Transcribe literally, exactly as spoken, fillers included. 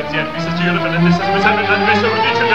Sie ein gewisses Tier, wenn es ist, mit seinem Land besser und